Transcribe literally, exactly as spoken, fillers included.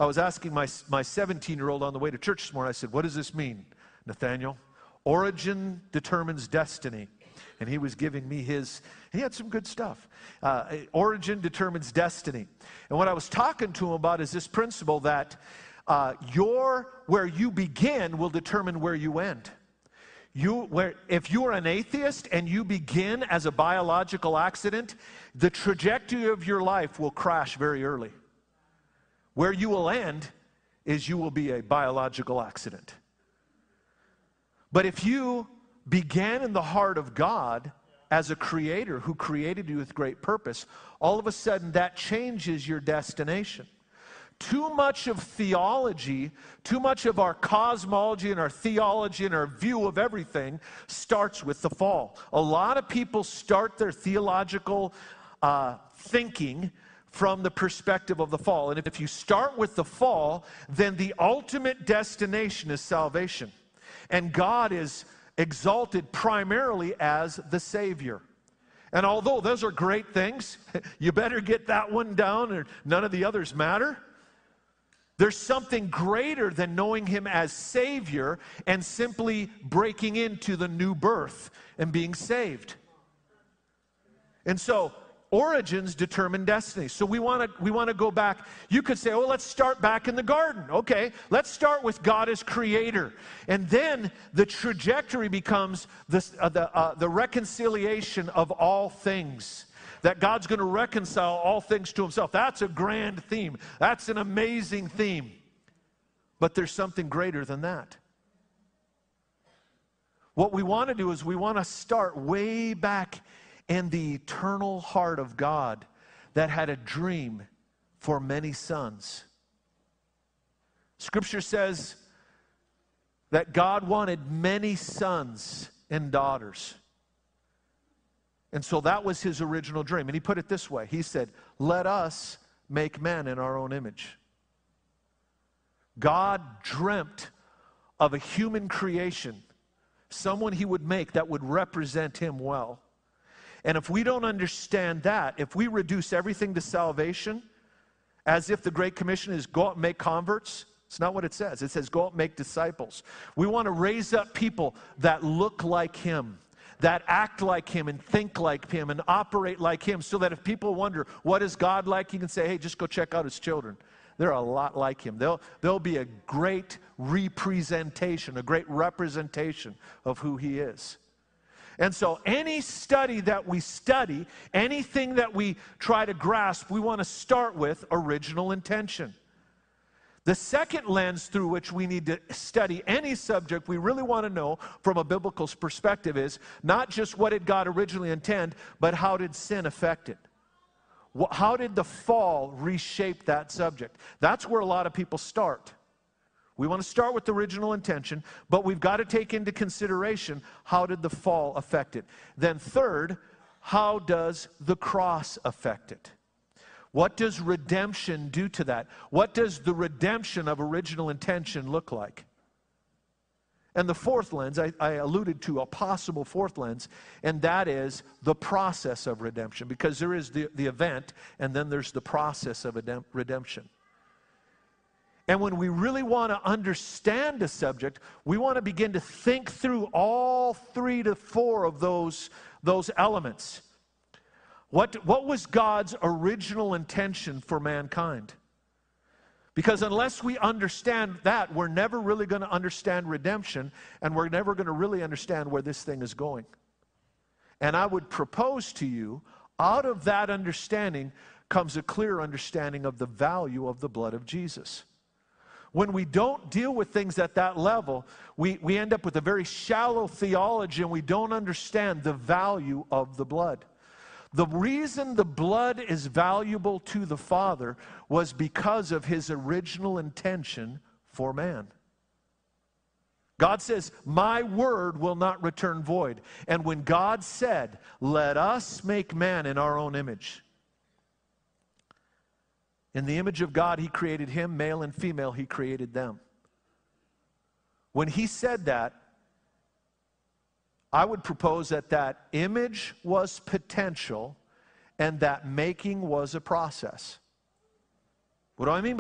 I was asking my my seventeen-year-old on the way to church this morning, I said, what does this mean, Nathaniel? Origin determines destiny. And he was giving me his, he had some good stuff. Uh, origin determines destiny. And what I was talking to him about is this principle that uh, your, where you begin will determine where you end. You, where, if you are an atheist and you begin as a biological accident, the trajectory of your life will crash very early. Where you will end is you will be a biological accident. But if you began in the heart of God as a creator who created you with great purpose, all of a sudden that changes your destination. Too much of theology, too much of our cosmology and our theology and our view of everything starts with the fall. A lot of people start their theological uh, thinking from the perspective of the fall. And if you start with the fall, then the ultimate destination is salvation. And God is exalted primarily as the Savior. And although those are great things, you better get that one down or none of the others matter. There's something greater than knowing Him as Savior and simply breaking into the new birth and being saved. And so, origins determine destiny. So we want to we want to go back. You could say, oh, let's start back in the garden. Okay, let's start with God as creator. And then the trajectory becomes this, uh, the, uh, the reconciliation of all things. That God's going to reconcile all things to Himself. That's a grand theme. That's an amazing theme. But there's something greater than that. What we want to do is we want to start way back in the eternal heart of God that had a dream for many sons. Scripture says that God wanted many sons and daughters. And so that was His original dream. And He put it this way. He said, let us make man in our own image. God dreamt of a human creation, someone He would make that would represent Him well. And if we don't understand that, if we reduce everything to salvation, as if the Great Commission is go out and make converts, it's not what it says. It says go out and make disciples. We want to raise up people that look like Him, that act like Him and think like Him and operate like Him, so that if people wonder, what is God like? You can say, hey, just go check out His children. They're a lot like Him. They'll, they'll be a great representation, a great representation of who He is. And so any study that we study, anything that we try to grasp, we want to start with original intention. The second lens through which we need to study any subject we really want to know from a biblical perspective is not just what did God originally intend, but how did sin affect it? How did the fall reshape that subject? That's where a lot of people start. We want to start with the original intention, but we've got to take into consideration how did the fall affect it. Then third, how does the cross affect it? What does redemption do to that? What does the redemption of original intention look like? And the fourth lens, I, I alluded to a possible fourth lens, and that is the process of redemption. Because there is the, the event, and then there's the process of redemption. And when we really want to understand a subject, we want to begin to think through all three to four of those, those elements. What, what was God's original intention for mankind? Because unless we understand that, we're never really going to understand redemption, and we're never going to really understand where this thing is going. And I would propose to you, out of that understanding comes a clear understanding of the value of the blood of Jesus. When we don't deal with things at that level, we, we end up with a very shallow theology, and we don't understand the value of the blood. The reason the blood is valuable to the Father was because of His original intention for man. God says, my word will not return void. And when God said, let us make man in our own image. In the image of God, He created him, male and female, He created them. When He said that, I would propose that that image was potential and that making was a process. What do I mean by